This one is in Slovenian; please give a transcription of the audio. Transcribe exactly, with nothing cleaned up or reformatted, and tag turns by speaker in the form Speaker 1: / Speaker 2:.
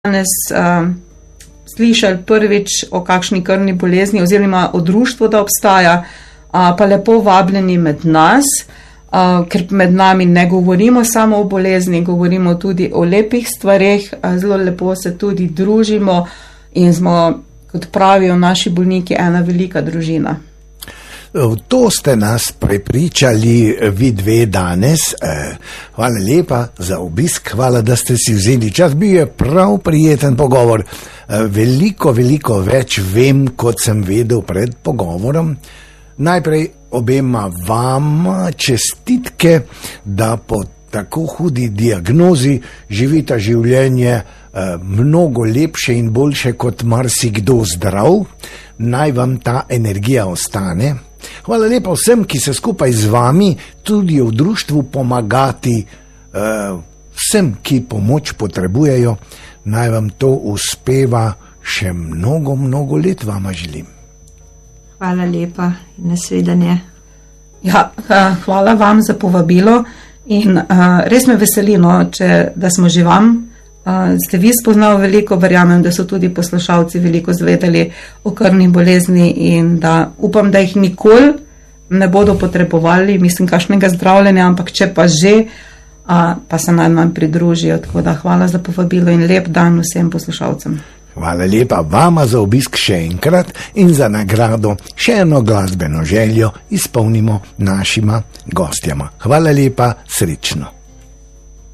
Speaker 1: danes uh, slišali prvič o kakšni krvni bolezni oziroma o društvu, da obstaja, uh, pa lepo vabljeni med nas, uh, ker med nami ne govorimo samo o bolezni, govorimo tudi o lepih stvareh, uh, zelo lepo se tudi družimo in smo, kot pravijo naši bolniki, ena velika družina.
Speaker 2: V to ste nas prepričali vi dve danes. Hvala lepa za obisk, hvala, da ste si vzeli čas. Bil je prav prijeten pogovor. Veliko, veliko več vem, kot sem vedel pred pogovorom. Najprej obema vam čestitke, da po tako hudi diagnozi živita življenje mnogo lepše in boljše kot marsikdo zdrav. Naj vam ta energija ostane. Hvala lepa vsem, ki se skupaj z vami tudi v društvu pomagati uh, vsem, ki pomoč potrebujejo. Naj vam to uspeva še mnogo, mnogo let, vama želim.
Speaker 3: Hvala lepa in nasvidenje.
Speaker 1: Ja, hvala vam za povabilo in uh, res me veseli, no, če, da smo že vam. Uh, ste vi spoznali veliko, verjamem, da so tudi poslušalci veliko zvedeli o krvni bolezni in da upam, da jih nikoli ne bodo potrebovali, mislim, kakšnega zdravljenja, ampak če pa že, uh, pa se naj nam pridružijo. Tako da hvala za povabilo in lep dan vsem poslušalcem.
Speaker 2: Hvala lepa vama za obisk še enkrat in za nagrado še eno glasbeno željo izpolnimo našima gostjama. Hvala lepa, srečno.